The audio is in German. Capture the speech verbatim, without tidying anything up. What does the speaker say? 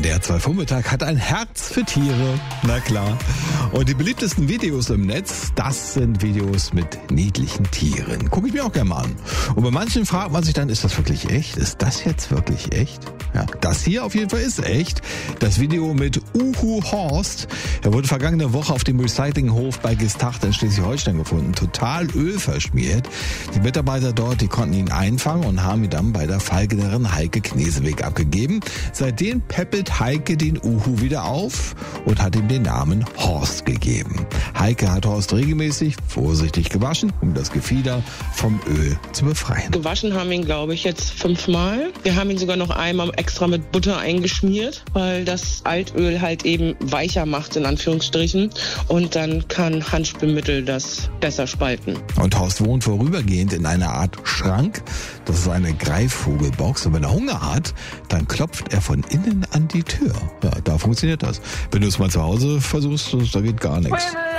D R zwei Vormittag hat ein Herz für Tiere, na klar. Und die beliebtesten Videos im Netz, das sind Videos mit niedlichen Tieren. Gucke ich mir auch gerne mal an. Und bei manchen fragt man sich dann, ist das wirklich echt? Ist das jetzt wirklich echt? Ja, das hier auf jeden Fall ist echt. Das Video mit Uhu Horst. Er wurde vergangene Woche auf dem Recyclinghof bei Gestacht in Schleswig-Holstein gefunden. Total ölverschmiert. Die Mitarbeiter dort, die konnten ihn einfangen und haben ihn dann bei der Falknerin Heike Kneseweg abgegeben. Seitdem peppelt Heike den Uhu wieder auf und hat ihm den Namen Horst gegeben. Heike hat Horst regelmäßig vorsichtig gewaschen, um das Gefieder vom Öl zu befreien. Gewaschen haben wir ihn, glaube ich, jetzt fünfmal. Wir haben ihn sogar noch einmal extra mit Butter eingeschmiert, weil das Altöl halt eben weicher macht, in Anführungsstrichen. Und dann kann Handspülmittel das besser spalten. Und Horst wohnt vorübergehend in einer Art Schrank. Das ist eine Greifvogelbox. Und wenn er Hunger hat, dann klopft er von innen an die Tür. Ja, da funktioniert das. Wenn du es mal zu Hause versuchst, da geht gar nichts.